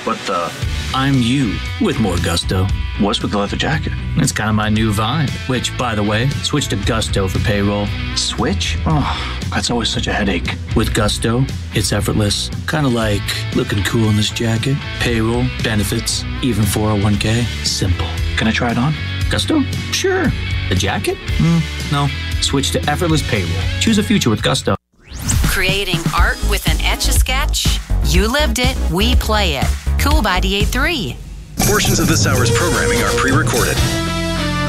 What the? I'm you with more gusto. What's with the leather jacket? It's kind of my new vibe, which, by the way, switch to Gusto for payroll. Switch? Oh, that's always such a headache. With Gusto, it's effortless. Kind of like looking cool in this jacket. Payroll, benefits, even 401k. Simple. Can I try it on? Gusto? Sure. The jacket? No. Switch to effortless payroll. Choose a future with Gusto. Creating art with an Etch-a-Sketch? You lived it, we play it. Cool by DA3. Portions of this hour's programming are pre-recorded.